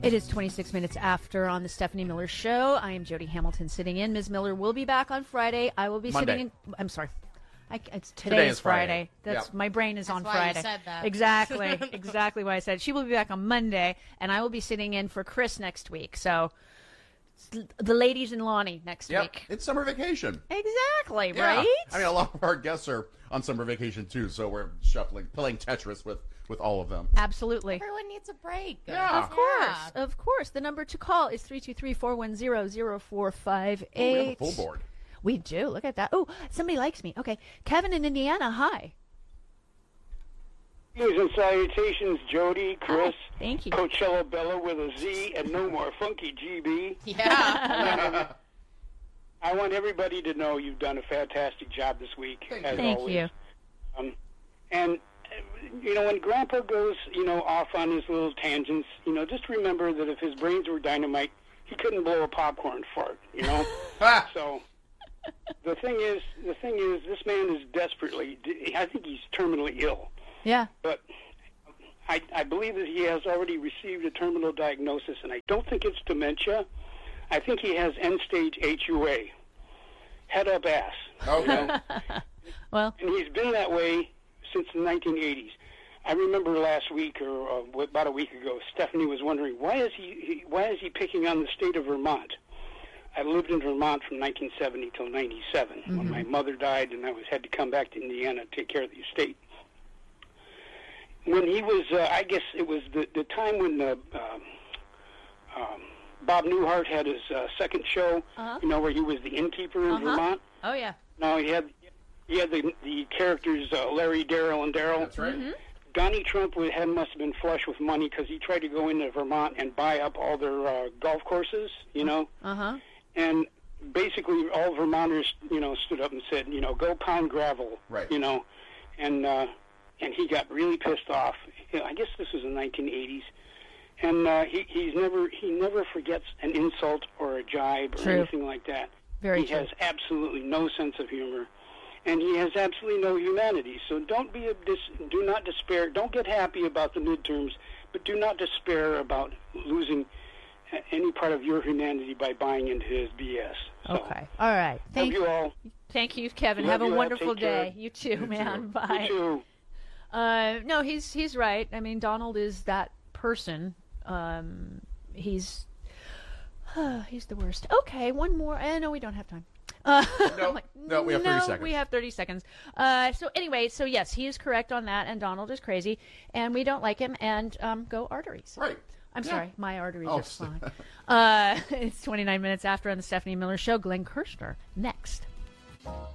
It is 26 minutes after on the Stephanie Miller Show. I am Jody Hamilton sitting in. Ms. Miller will be back on Friday. I will be Monday. sitting in. I'm sorry. Today is Friday. That's My brain is on why Friday. you said that. Exactly why I said it. She will be back on Monday, and I will be sitting in for Chris next week. So the ladies and Lonnie next week. It's summer vacation. Exactly, Yeah. right? I mean, a lot of our guests are on summer vacation too, so we're playing Tetris with all of them. Absolutely. Everyone needs a break. Yeah. Of course. The number to call is 323-410-0458. We have a full board. We do. Look at that. Oh, somebody likes me. Okay. Kevin in Indiana, hi. Greetings and salutations, Jody, Chris, Thank you. Coachella Bella with a Z, and no more Funky GB. Yeah. I want everybody to know you've done a fantastic job this week, as Thank always. you. And, when Grandpa goes, off on his little tangents, just remember that if his brains were dynamite, he couldn't blow a popcorn fart, So the thing is, this man is desperately, I think he's terminally ill. Yeah. But I believe that he has already received a terminal diagnosis, and I don't think it's dementia. I think he has end-stage HUA, head up ass. Okay. Well. And he's been that way since the 1980s. I remember last week, or about a week ago, Stephanie was wondering, why is he picking on the state of Vermont? I lived in Vermont from 1970 till 97, when my mother died, and I had to come back to Indiana to take care of the estate. When he was, I guess it was the time when Bob Newhart had his second show, where he was the innkeeper in Vermont. Oh, yeah. No, he had the characters Larry, Daryl, and Daryl. That's right. Donnie Trump must have been flush with money because he tried to go into Vermont and buy up all their golf courses, And basically all Vermonters, stood up and said, go pound gravel, Right. And he got really pissed off. I guess this was in the 1980s. And he never forgets an insult or a jibe or anything like that. Very he true. has absolutely no sense of humor, and he has absolutely no humanity. So do not despair. Don't get happy about the midterms, but do not despair about losing any part of your humanity by buying into his BS. So, Okay. All right. Thank you all. Thank you, Kevin. Love Have a you all. wonderful Take care. day. You too, man. too. Bye. You too. No, he's right. I mean, Donald is that person. He's the worst. Okay, one more. No, we don't have time. No, we have 30 seconds. We have 30 seconds. So anyway, yes, he is correct on that, and Donald is crazy, and we don't like him, and go arteries. Right. I'm sorry, my arteries are fine. so- It's 29 minutes after on the Stephanie Miller Show. Glenn Kirshner next.